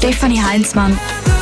Stefanie Heinzmann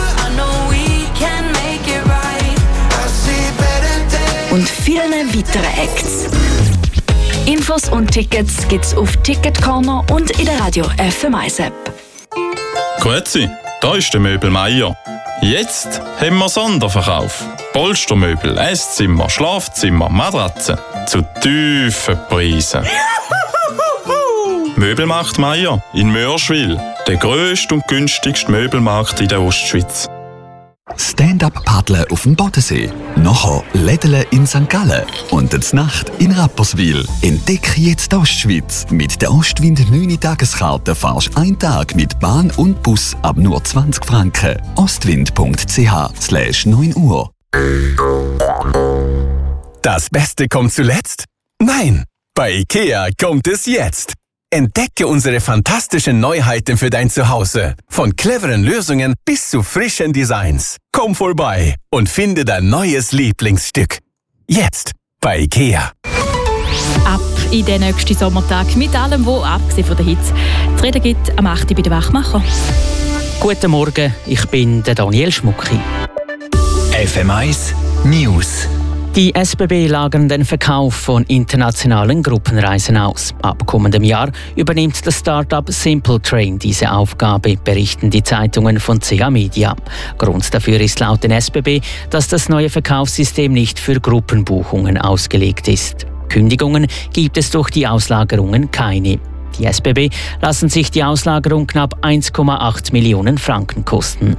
und vielen weiteren Acts. Infos und Tickets gibt's auf Ticketcorner und in der Radio FM1 App. Grüezi, da ist der Möbel Meier. Jetzt haben wir Sonderverkauf. Polstermöbel, Esszimmer, Schlafzimmer, Matratzen zu tiefen Preisen. Möbelmarkt Meier in Mörschwil, der grösste und günstigste Möbelmarkt in der Ostschweiz. Stand-up-Paddeln auf dem Bodensee. Nachher Lädeln in St. Gallen. Und die Nacht in Rapperswil. Entdecke jetzt die Ostschweiz. Mit der Ostwind 9-Tageskarte fahrst du einen Tag mit Bahn und Bus ab nur 20 Franken. ostwind.ch/9 Uhr. Das Beste kommt zuletzt? Nein, bei IKEA kommt es jetzt. Entdecke unsere fantastischen Neuheiten für dein Zuhause. Von cleveren Lösungen bis zu frischen Designs. Komm vorbei und finde dein neues Lieblingsstück. Jetzt bei IKEA. Ab in den nächsten Sommertag mit allem, was abgesehen von der Hitze zu reden gibt, am 8. bei den Wachmacher. Guten Morgen, ich bin der Daniel Schmucki. FM1 News. Die SBB lagern den Verkauf von internationalen Gruppenreisen aus. Ab kommendem Jahr übernimmt das Start-up Simple Train diese Aufgabe, berichten die Zeitungen von CH Media. Grund dafür ist laut den SBB, dass das neue Verkaufssystem nicht für Gruppenbuchungen ausgelegt ist. Kündigungen gibt es durch die Auslagerungen keine. Die SBB lassen sich die Auslagerung knapp 1,8 Millionen Franken kosten.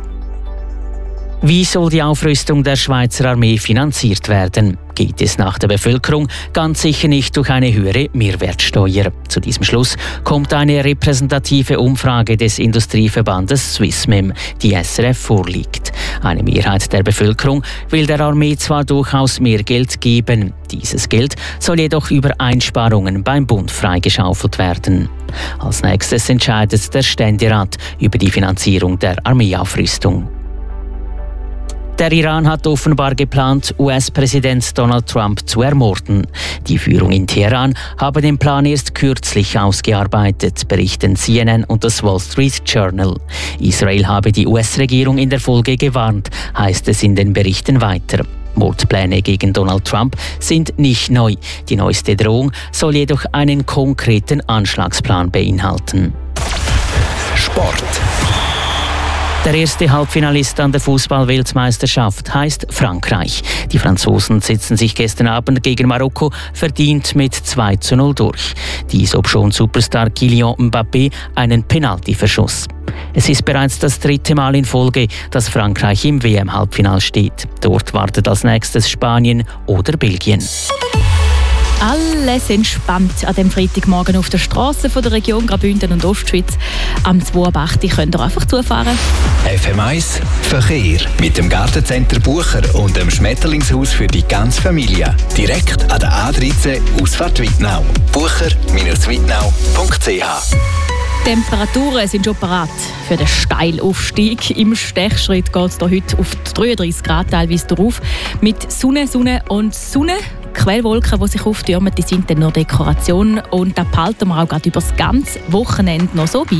Wie soll die Aufrüstung der Schweizer Armee finanziert werden? Geht es nach der Bevölkerung ganz sicher nicht durch eine höhere Mehrwertsteuer. Zu diesem Schluss kommt eine repräsentative Umfrage des Industrieverbandes Swissmem, die SRF vorliegt. Eine Mehrheit der Bevölkerung will der Armee zwar durchaus mehr Geld geben, dieses Geld soll jedoch über Einsparungen beim Bund freigeschaufelt werden. Als nächstes entscheidet der Ständerat über die Finanzierung der Armeeaufrüstung. Der Iran hat offenbar geplant, US-Präsident Donald Trump zu ermorden. Die Führung in Teheran habe den Plan erst kürzlich ausgearbeitet, berichten CNN und das Wall Street Journal. Israel habe die US-Regierung in der Folge gewarnt, heißt es in den Berichten weiter. Mordpläne gegen Donald Trump sind nicht neu. Die neueste Drohung soll jedoch einen konkreten Anschlagsplan beinhalten. Sport. Der erste Halbfinalist an der Fußball-Weltmeisterschaft heißt Frankreich. Die Franzosen setzten sich gestern Abend gegen Marokko verdient mit 2:0 durch. Dies obschon Superstar Kylian Mbappé einen Penalty verschoss. Es ist bereits das 3. Mal in Folge, dass Frankreich im WM-Halbfinale steht. Dort wartet als nächstes Spanien oder Belgien. Alles entspannt an dem Freitagmorgen auf der Straße von der Region Graubünden und Ostschweiz. Am 2.8. könnt ihr einfach zufahren. FM1 Verkehr mit dem Gartencenter Bucher und dem Schmetterlingshaus für die ganze Familie. Direkt an der A13 Ausfahrt Wittnau. bucher-wittnau.ch. Temperaturen sind schon parat für den Steilaufstieg. Im Stechschritt geht es heute auf 33 Grad teilweise drauf. Mit Sonne und Sonne. Quellwolken, die sich auftürmen, die sind dann nur Dekoration. Und da behalten wir auch gerade über das ganze Wochenende noch so bei.